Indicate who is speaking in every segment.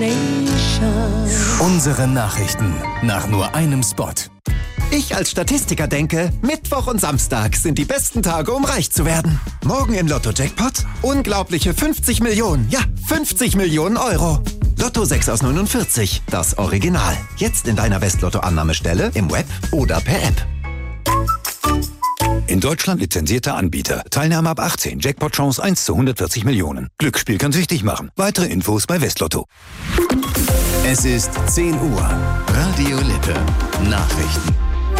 Speaker 1: nation.
Speaker 2: Unsere Nachrichten nach nur einem Spot.
Speaker 3: Ich als Statistiker denke, Mittwoch und Samstag sind die besten Tage, um reich zu werden. Morgen im Lotto-Jackpot unglaubliche 50 Millionen. Ja, 50 Millionen Euro. Lotto 6 aus 49, das Original. Jetzt in deiner Westlotto-Annahmestelle, im Web oder per App.
Speaker 4: In Deutschland lizenzierter Anbieter. Teilnahme ab 18. Jackpot-Chance 1 zu 140 Millionen. Glücksspiel kann süchtig machen. Weitere Infos bei Westlotto.
Speaker 2: Es ist 10 Uhr. Radio Lippe. Nachrichten.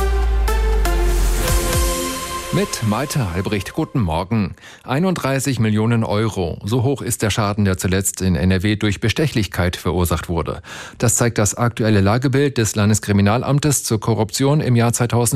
Speaker 5: Mit Malte Albrecht, guten Morgen. 31 Millionen Euro. So hoch ist der Schaden, der zuletzt in NRW durch Bestechlichkeit verursacht wurde. Das zeigt das aktuelle Lagebild des Landeskriminalamtes zur Korruption im Jahr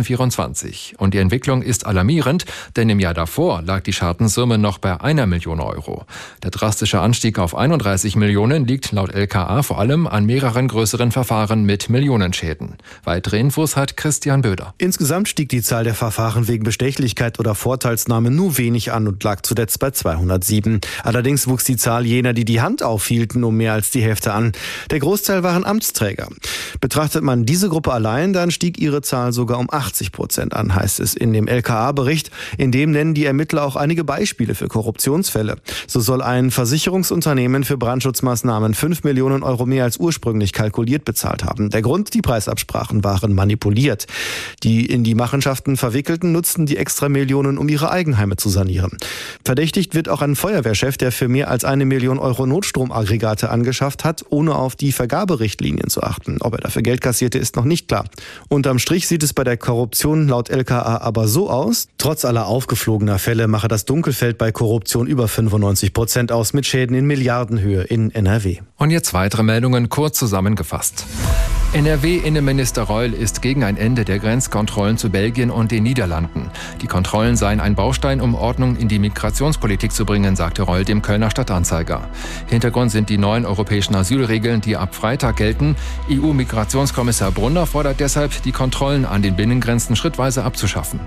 Speaker 5: 2024. Und die Entwicklung ist alarmierend, denn im Jahr davor lag die Schadenssumme noch bei 1 Million Euro. Der drastische Anstieg auf 31 Millionen liegt laut LKA vor allem an mehreren größeren Verfahren mit Millionenschäden. Weitere Infos hat Christian Böder.
Speaker 6: Insgesamt stieg die Zahl der Verfahren wegen Bestechlichkeit oder Vorteilsnahme nur wenig an und lag zuletzt bei 207. Allerdings wuchs die Zahl jener, die die Hand aufhielten, um mehr als die Hälfte an. Der Großteil waren Amtsträger. Betrachtet man diese Gruppe allein, dann stieg ihre Zahl sogar um 80% an, heißt es in dem LKA-Bericht. In dem nennen die Ermittler auch einige Beispiele für Korruptionsfälle. So soll ein Versicherungsunternehmen für Brandschutzmaßnahmen 5 Millionen Euro mehr als ursprünglich kalkuliert bezahlt haben. Der Grund: die Preisabsprachen waren manipuliert. Die in die Machenschaften Verwickelten nutzten die extra Millionen, um ihre Eigenheime zu sanieren. Verdächtigt wird auch ein Feuerwehrchef, der für mehr als 1 Million Euro Notstromaggregate angeschafft hat, ohne auf die Vergaberichtlinien zu achten. Ob er dafür Geld kassierte, ist noch nicht klar. Unterm Strich sieht es bei der Korruption laut LKA aber so aus: trotz aller aufgeflogener Fälle mache das Dunkelfeld bei Korruption über 95% aus, mit Schäden in Milliardenhöhe in NRW.
Speaker 5: Und jetzt weitere Meldungen kurz zusammengefasst. NRW-Innenminister Reul ist gegen ein Ende der Grenzkontrollen zu Belgien und den Niederlanden. Die Kontrollen seien ein Baustein, um Ordnung in die Migrationspolitik zu bringen, sagte Reul dem Kölner Stadtanzeiger. Hintergrund sind die neuen europäischen Asylregeln, die ab Freitag gelten. EU-Migrationskommissar Brunner fordert deshalb, die Kontrollen an den Binnengrenzen schrittweise abzuschaffen.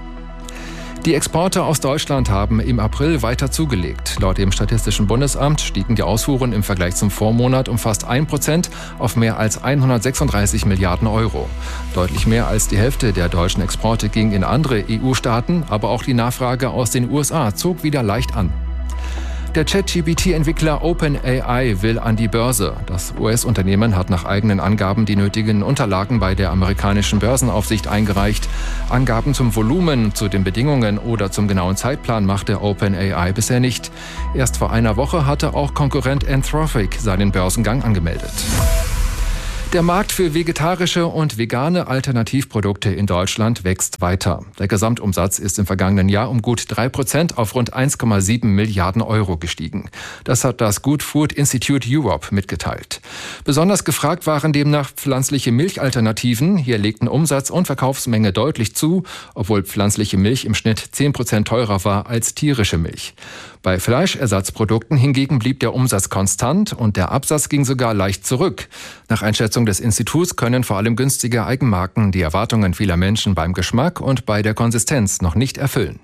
Speaker 5: Die Exporte aus Deutschland haben im April weiter zugelegt. Laut dem Statistischen Bundesamt stiegen die Ausfuhren im Vergleich zum Vormonat um fast 1% auf mehr als 136 Milliarden Euro. Deutlich mehr als die Hälfte der deutschen Exporte ging in andere EU-Staaten, aber auch die Nachfrage aus den USA zog wieder leicht an. Der ChatGPT-Entwickler OpenAI will an die Börse. Das US-Unternehmen hat nach eigenen Angaben die nötigen Unterlagen bei der amerikanischen Börsenaufsicht eingereicht. Angaben zum Volumen, zu den Bedingungen oder zum genauen Zeitplan machte OpenAI bisher nicht. Erst vor einer Woche hatte auch Konkurrent Anthropic seinen Börsengang angemeldet. Der Markt für vegetarische und vegane Alternativprodukte in Deutschland wächst weiter. Der Gesamtumsatz ist im vergangenen Jahr um gut 3% auf rund 1,7 Milliarden Euro gestiegen. Das hat das Good Food Institute Europe mitgeteilt. Besonders gefragt waren demnach pflanzliche Milchalternativen. Hier legten Umsatz und Verkaufsmenge deutlich zu, obwohl pflanzliche Milch im Schnitt 10% teurer war als tierische Milch. Bei Fleischersatzprodukten hingegen blieb der Umsatz konstant und der Absatz ging sogar leicht zurück. Nach Einschätzung des Instituts können vor allem günstige Eigenmarken die Erwartungen vieler Menschen beim Geschmack und bei der Konsistenz noch nicht erfüllen.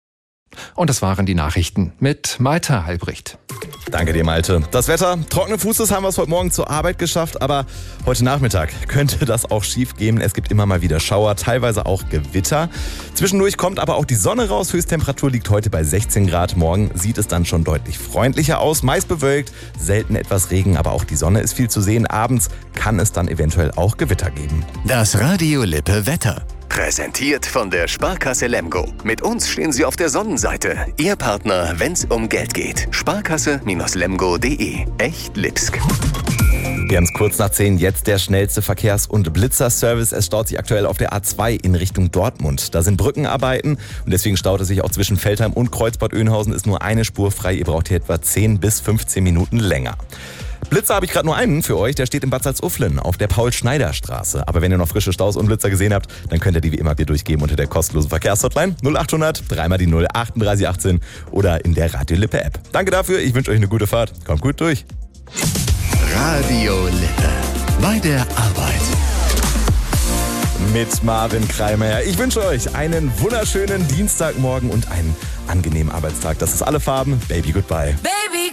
Speaker 5: Und das waren die Nachrichten mit Malte Albrecht.
Speaker 7: Danke dir, Malte. Das Wetter, trockenen Fußes haben wir es heute Morgen zur Arbeit geschafft, aber heute Nachmittag könnte das auch schief gehen. Es gibt immer mal wieder Schauer, teilweise auch Gewitter. Zwischendurch kommt aber auch die Sonne raus. Höchsttemperatur liegt heute bei 16 Grad. Morgen sieht es dann schon deutlich freundlicher aus. Meist bewölkt, selten etwas Regen, aber auch die Sonne ist viel zu sehen. Abends kann es dann eventuell auch Gewitter geben.
Speaker 2: Das Radio Lippe Wetter. Präsentiert von der Sparkasse Lemgo. Mit uns stehen Sie auf der Sonnenseite. Ihr Partner, wenn's um Geld geht. Sparkasse-lemgo.de. Echt Lipsk.
Speaker 7: Wir haben es kurz nach 10, jetzt der schnellste Verkehrs- und Blitzerservice. Es staut sich aktuell auf der A2 in Richtung Dortmund. Da sind Brückenarbeiten und deswegen staut es sich auch zwischen Veltheim und Kreuzbad-Oeynhausen. Ist nur eine Spur frei. Ihr braucht hier etwa 10 bis 15 Minuten länger. Blitzer habe ich gerade nur einen für euch, der steht in Bad Salzuflen auf der Paul-Schneider-Straße. Aber wenn ihr noch frische Staus und Blitzer gesehen habt, dann könnt ihr die wie immer hier durchgeben unter der kostenlosen Verkehrshotline 0800 3 die 0 38 18 oder in der Radio Lippe App. Danke dafür, ich wünsche euch eine gute Fahrt. Kommt gut durch.
Speaker 2: Radio Lippe. Bei der Arbeit.
Speaker 7: Mit Marvin Kreimeyer. Ich wünsche euch einen wunderschönen Dienstagmorgen und einen angenehmen Arbeitstag. Das ist alle Farben. Baby, goodbye.
Speaker 1: Baby,